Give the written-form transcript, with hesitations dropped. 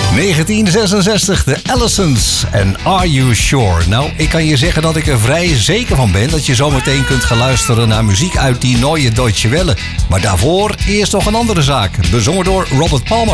1966, de Allisons en Are You Sure? Nou, ik kan je zeggen dat ik er vrij zeker van ben dat je zometeen kunt gaan luisteren naar muziek uit die Neue Deutsche Welle. Maar daarvoor eerst nog een andere zaak, bezongen door Robert Palmer.